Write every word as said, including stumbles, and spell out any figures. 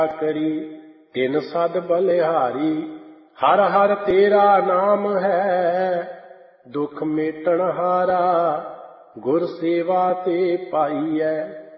ਕਰੀ ਤਿਨ ਸਦ ਬਲਿਹਾਰੀ। ਹਰ ਹਰ ਤੇਰਾ ਨਾਮ ਹੈ ਦੁਖ ਮੇਟਣ ਹਾਰਾ। ਗੁਰ ਸੇਵਾ ਤੇ ਪਾਈਐ